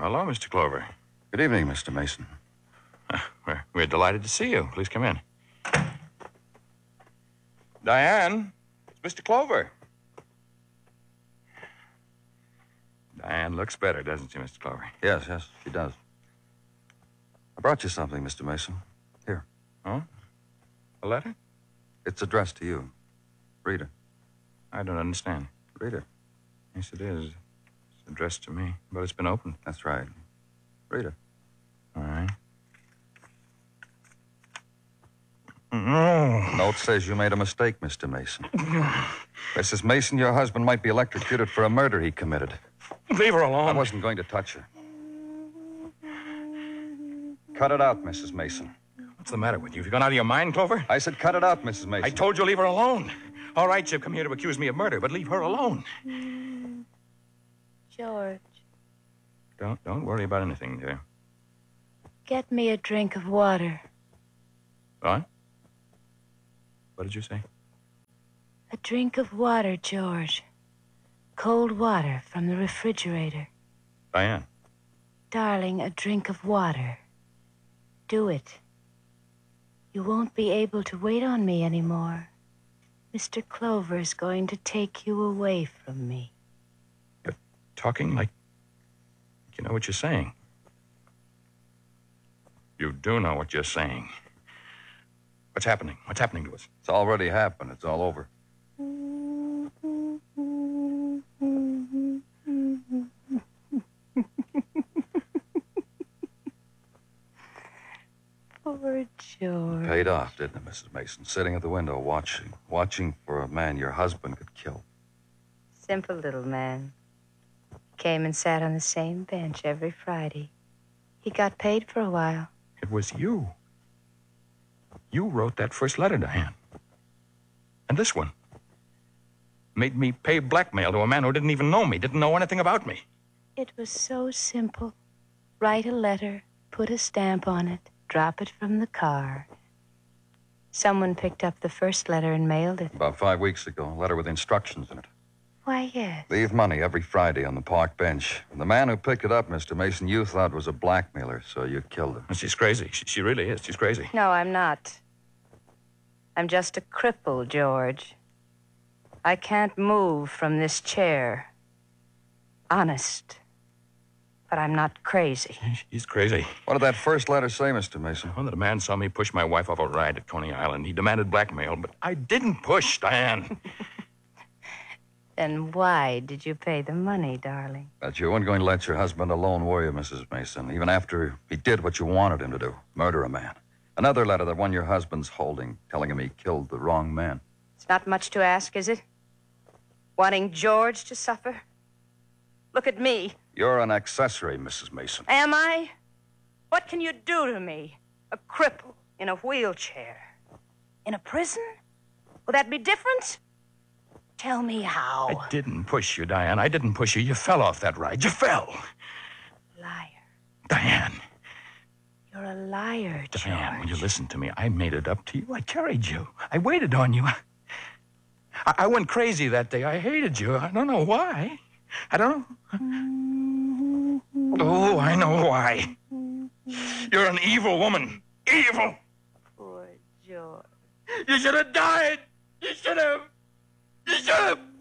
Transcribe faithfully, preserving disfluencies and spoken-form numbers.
hello, Mister Clover. Good evening, Mister Mason. Uh, we're, we're delighted to see you. Please come in. Diane, it's Mister Clover. Diane looks better, doesn't she, Mister Clover? Yes, yes, she does. I brought you something, Mister Mason. Here. Oh? A letter? It's addressed to you. Read it. I don't understand. Read it. Yes, it is. It's addressed to me, but it's been opened. That's right. Read it. All right. No. The note says you made a mistake, Mister Mason. Missus Mason, your husband might be electrocuted for a murder he committed. Leave her alone. I wasn't going to touch her. Cut it out, Missus Mason. What's the matter with you? Have you gone out of your mind, Clover? I said cut it out, Missus Mason. I told you leave her alone. All right, you've come here to accuse me of murder, but leave her alone. George. Don't don't worry about anything, dear. Get me a drink of water. What? What did you say? A drink of water, George. Cold water from the refrigerator. Diane. Darling, a drink of water. Do it. You won't be able to wait on me anymore. Mister Clover's going to take you away from me. You're talking like you know what you're saying. You do know what you're saying. What's happening? What's happening to us? It's already happened. It's all over. Poor George. Paid off, didn't it, Missus Mason? Sitting at the window watching, watching for a man your husband could kill. Simple little man. Came and sat on the same bench every Friday. He got paid for a while. It was you. You wrote that first letter, Diane. And this one. Made me pay blackmail to a man who didn't even know me, didn't know anything about me. It was so simple. Write a letter, put a stamp on it, drop it from the car. Someone picked up the first letter and mailed it. About five weeks ago, a letter with instructions in it. Why, yes. Leave money every Friday on the park bench. And the man who picked it up, Mister Mason, you thought was a blackmailer, so you killed him. She's crazy. She, she really is. She's crazy. No, I'm not. I'm just a cripple, George. I can't move from this chair. Honest. But I'm not crazy. She's crazy. What did that first letter say, Mister Mason? Well, that a man saw me push my wife off a ride at Coney Island. He demanded blackmail, but I didn't push, Diane. Then why did you pay the money, darling? That you weren't going to let your husband alone, were you, Missus Mason? Even after he did what you wanted him to do, murder a man. Another letter, that one your husband's holding, telling him he killed the wrong man. It's not much to ask, is it? Wanting George to suffer? Look at me. You're an accessory, Missus Mason. Am I? What can you do to me? A cripple in a wheelchair. In a prison? Will that be different? Tell me how. I didn't push you, Diane. I didn't push you. You fell off that ride. You fell. Liar. Diane. You're a liar, George. Diane, will you listen to me? I made it up to you. I carried you. I waited on you. I, I went crazy that day. I hated you. I don't know why. I don't know. Oh, I know why. You're an evil woman. Evil. Poor George. You should have died. You should have. You should have.